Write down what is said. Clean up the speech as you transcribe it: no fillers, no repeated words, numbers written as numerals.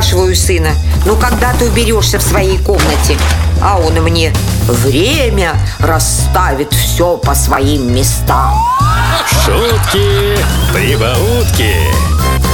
спрашиваю сына: ну когда ты уберешься в своей комнате? А он мне: время расставит все по своим местам. Шутки, прибаутки.